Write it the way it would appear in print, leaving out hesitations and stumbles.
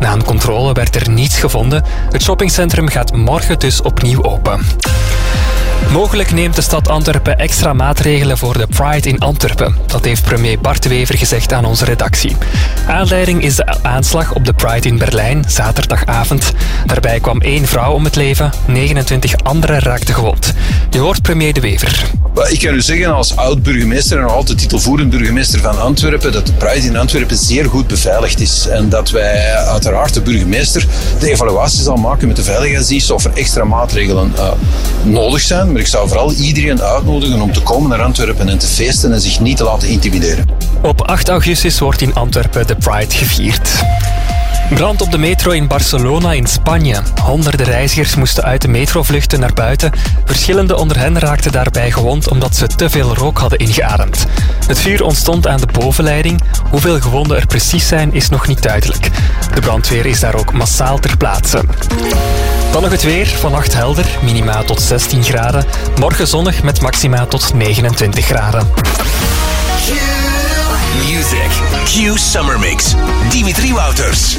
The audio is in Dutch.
Na een controle werd er niets gevonden. Het shoppingcentrum gaat morgen dus opnieuw open. Mogelijk neemt de stad Antwerpen extra maatregelen voor de Pride in Antwerpen. Dat heeft premier Bart de Wever gezegd aan onze redactie. Aanleiding is de aanslag op de Pride in Berlijn, zaterdagavond. Daarbij kwam 1 vrouw om het leven, 29 anderen raakten gewond. Je hoort premier de Wever. Ik kan u zeggen als oud-burgemeester en nog altijd titelvoerend burgemeester van Antwerpen dat de Pride in Antwerpen zeer goed beveiligd is. En dat wij uiteraard de burgemeester de evaluatie zal maken met de veiligheidsdienst of er extra maatregelen nodig zijn. Maar ik zou vooral iedereen uitnodigen om te komen naar Antwerpen en te feesten en zich niet te laten intimideren. Op 8 augustus wordt in Antwerpen de Pride gevierd. Brand op de metro in Barcelona in Spanje. Honderden reizigers moesten uit de metro vluchten naar buiten. Verschillende onder hen raakten daarbij gewond omdat ze te veel rook hadden ingeademd. Het vuur ontstond aan de bovenleiding. Hoeveel gewonden er precies zijn is nog niet duidelijk. De brandweer is daar ook massaal ter plaatse. Dan nog het weer. Vannacht helder, minima tot 16 graden. Morgen zonnig met maxima tot 29 graden. Music. Q Summer Mix. Dimitri Wouters.